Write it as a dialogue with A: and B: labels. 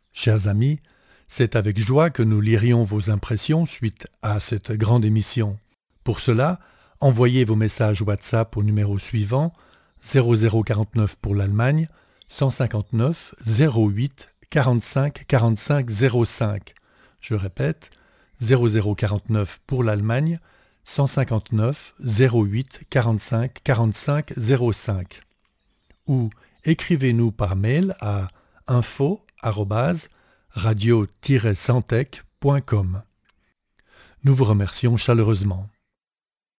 A: Chers amis, c'est avec joie que nous lirions vos impressions suite à cette grande émission. Pour cela, envoyez vos messages WhatsApp au numéro suivant 0049 pour l'Allemagne 159 08 45 45 05. Je répète, 0049 pour l'Allemagne 159 08 45 45 05. Ou écrivez-nous par mail à info@radio-santec.com. Nous vous remercions chaleureusement.